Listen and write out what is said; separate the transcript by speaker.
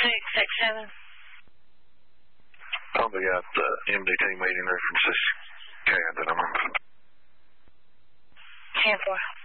Speaker 1: 667.
Speaker 2: I'll be at the MDT meeting there from 6 cab that I'm on.
Speaker 1: 10-4.